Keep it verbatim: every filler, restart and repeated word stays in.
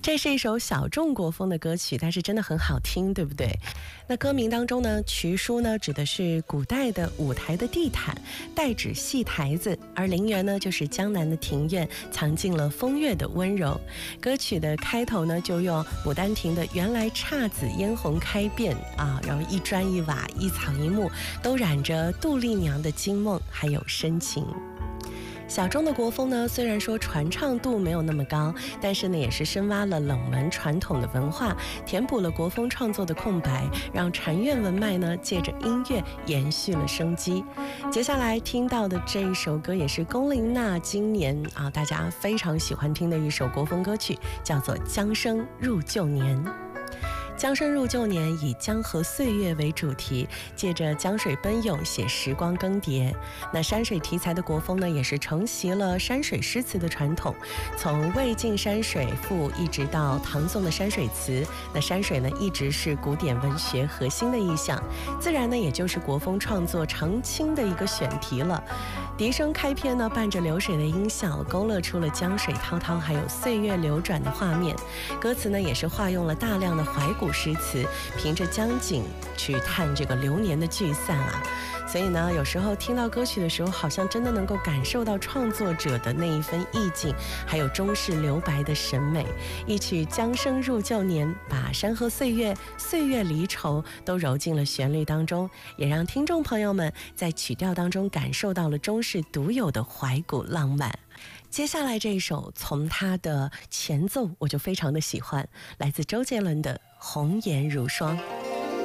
这是一首小众国风的歌曲，但是真的很好听，对不对？那歌名当中呢，渠书呢指的是古代的舞台的地毯，代指戏台子，而陵园呢就是江南的庭院，藏进了风月的温柔。歌曲的开头呢就用《牡丹亭》的原来姹紫嫣红开遍啊，然后一砖一瓦一草一木都染着杜丽娘的惊梦还有深情。小众的国风呢，虽然说传唱度没有那么高，但是呢，也是深挖了冷门传统的文化，填补了国风创作的空白，让禅院文脉呢借着音乐延续了生机。接下来听到的这一首歌，也是龚琳娜今年啊大家非常喜欢听的一首国风歌曲，叫做《江声入旧年》。江声入旧年以江河岁月为主题，借着江水奔涌写时光更迭。那山水题材的国风呢，也是承袭了山水诗词的传统，从魏晋山水赋一直到唐宋的山水词，那山水呢一直是古典文学核心的意象，自然呢也就是国风创作常青的一个选题了。笛声开篇呢，伴着流水的音效，勾勒出了江水滔滔还有岁月流转的画面。歌词呢也是化用了大量的怀古诗词，凭着江景去探这个流年的聚散啊。所以呢，有时候听到歌曲的时候，好像真的能够感受到创作者的那一份意境，还有中式留白的审美。一曲《江声入旧年》，把山河岁月、岁月离愁都揉进了旋律当中，也让听众朋友们在曲调当中感受到了中式独有的怀古浪漫。接下来这一首，从它的前奏我就非常的喜欢，来自周杰伦的《红颜如霜》。